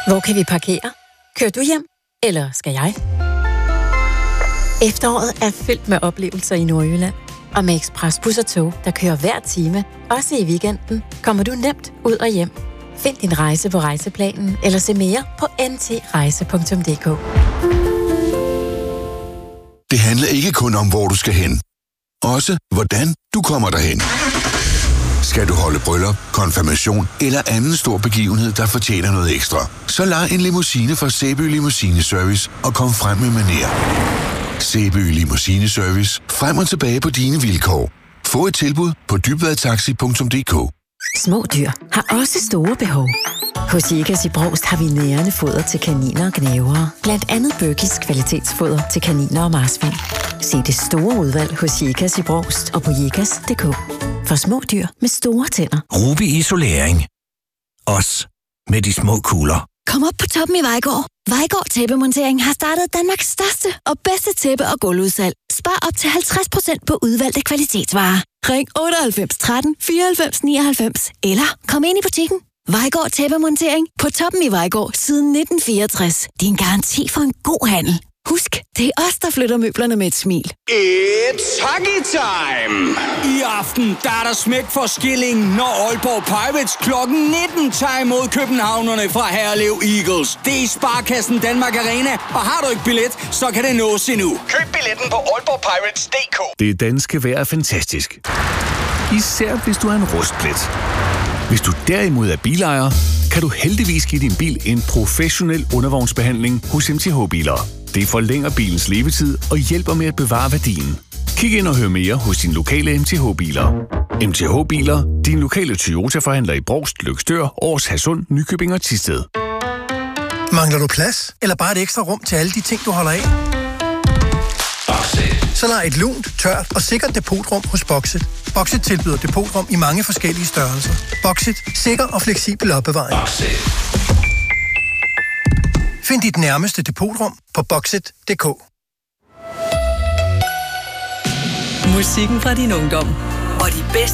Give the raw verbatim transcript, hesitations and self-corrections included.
Hvor kan vi parkere? Kører du hjem? Eller skal jeg? Efteråret er fyldt med oplevelser i Nordjylland. Og med Expressbus og tog, der kører hver time, også i weekenden, kommer du nemt ud og hjem. Find din rejse på Rejseplanen eller se mere på n t rejse punktum d k. Det handler ikke kun om, hvor du skal hen. Også hvordan du kommer derhen. Skal du holde bryllup, konfirmation eller anden stor begivenhed, der fortjener noget ekstra, så lej en limousine fra Sæby Limousine Service og kom frem med manér. Sæby Limousine Service. Frem og tilbage på dine vilkår. Få et tilbud på dybvadtaxi punktum d k. Små dyr har også store behov. Hos Jekas i Brovst har vi nærende foder til kaniner og gnavere. Blandt andet Berkis kvalitetsfoder til kaniner og marsvin. Se det store udvalg hos Jekas i Brovst og på jekas punktum d k. For små dyr med store tænder. Ruby Isolering. Os med de små kugler. Kom op på toppen i Vejgaard. Vejgaard Tæppemontering har startet Danmarks største og bedste tæppe- og gulvudsalg. Spar op til halvtreds procent på udvalgte kvalitetsvarer. Ring otteoghalvfems tretten fireoghalvfems nioghalvfems eller kom ind i butikken. Vejgaard Tæppemontering på toppen i Vejgaard siden nitten fireogtres. Din garanti for en god handel. Husk, det er os, der flytter møblerne med et smil. It's hockey time! I aften, der er der smæk for skillingen, når Aalborg Pirates klokken nitten tager imod københavnerne fra Herlev Eagles. Det er i Sparkassen Danmark Arena, og har du ikke billet, så kan det nås endnu. Køb billetten på aalborg pirates punktum d k. Det danske vejr er fantastisk. Især hvis du er en rustplet. Hvis du derimod er bilejer, kan du heldigvis give din bil en professionel undervognsbehandling hos M T H-biler. Det forlænger bilens levetid og hjælper med at bevare værdien. Kig ind og hør mere hos din lokale M T H-biler. M T H-biler, din lokale Toyota-forhandler i Brovst, Løgstør, Aars, Hadsund, Nykøbing og Thisted. Mangler du plads? Eller bare et ekstra rum til alle de ting, du holder af? Boxit. Så lej et lunt, tørt og sikkert depotrum hos Boxit. Boxit tilbyder depotrum i mange forskellige størrelser. Boxit. Sikker og fleksibel opbevaring. Boxit. Find dit nærmeste depotrum på boxit punktum d k. Musikken fra din ungdom og de bedste